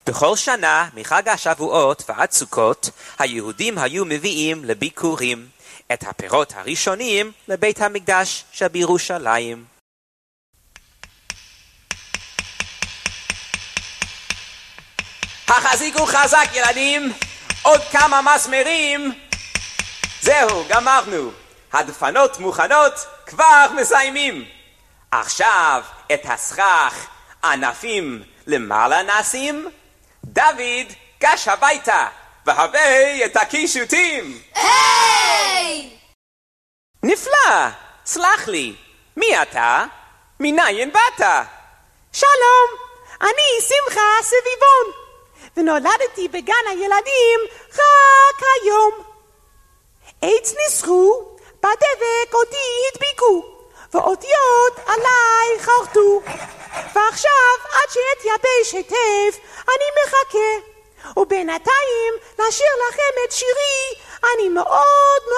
בכל שנה מחג השבועות ועד סוכות היהודים היו מביאים לביקורים את הפירות הראשונים לבית המקדש שבירושלים. החזיקו חזק ילדים, עוד כמה מסמרים. זהו, גמרנו. הדפנות מוכנות, כבר מסיימים. עכשיו את הסכך ענפים למעלה נשים. דוד, גש הביתה, והבא את הקישוטים. היי! נפלא, סלח לי, מי אתה? מניין באת? שלום, אני שמחה סביבון, ונולדתי בגן הילדים רק היום. עץ ניסחו, בדבק אותי הדביקו, ואותיות עליי חרטו. ועכשיו עד שאתייבש היטב אני מחכה, ובינתיים לשיר לכם את שירי אני מאוד